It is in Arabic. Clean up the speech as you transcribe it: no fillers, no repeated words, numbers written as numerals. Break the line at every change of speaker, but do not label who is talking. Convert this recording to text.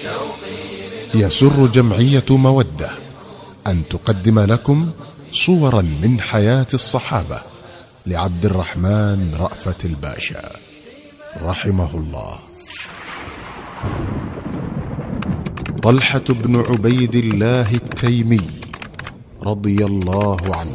يسر جمعية مودة أن تقدم لكم صورا من حياة الصحابة لعبد الرحمن رأفت الباشا رحمه الله. طلحة بن عبيد الله التيمي رضي الله عنه